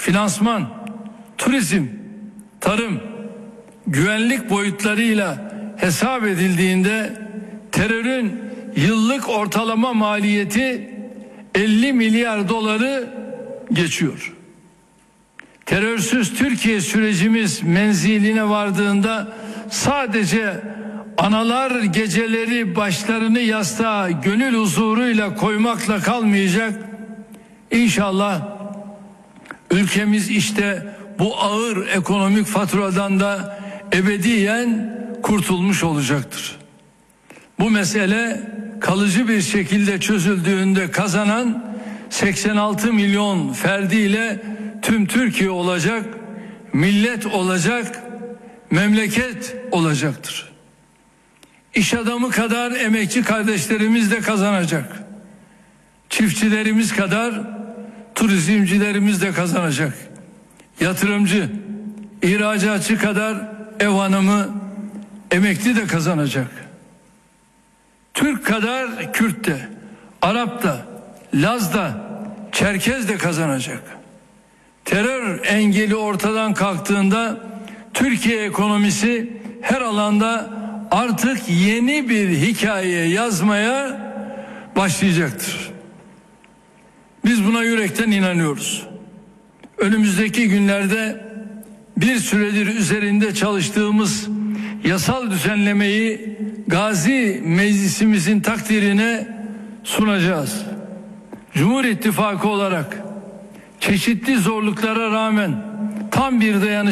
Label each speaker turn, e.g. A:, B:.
A: finansman, turizm, tarım, güvenlik boyutlarıyla hesap edildiğinde terörün yıllık ortalama maliyeti 50 milyar doları geçiyor. Terörsüz Türkiye sürecimiz menziline vardığında sadece analar geceleri başlarını yastığa gönül huzuruyla koymakla kalmayacak. İnşallah ülkemiz işte bu ağır ekonomik faturadan da ebediyen kurtulmuş olacaktır. Bu mesele kalıcı bir şekilde çözüldüğünde kazanan 86 milyon ferdiyle tüm Türkiye olacak, millet olacak, memleket olacaktır. İş adamı kadar emekçi kardeşlerimiz de kazanacak. Çiftçilerimiz kadar turizmcilerimiz de kazanacak. Yatırımcı, ihracatçı kadar ev hanımı, emekli de kazanacak. Türk kadar Kürt de, Arap da, Laz da, Çerkez de kazanacak. Terör engeli ortadan kalktığında Türkiye ekonomisi her alanda artık yeni bir hikaye yazmaya başlayacaktır. Biz buna yürekten inanıyoruz. Önümüzdeki günlerde bir süredir üzerinde çalıştığımız yasal düzenlemeyi Gazi Meclisimizin takdirine sunacağız. Cumhur İttifakı olarak çeşitli zorluklara rağmen tam bir dayanışma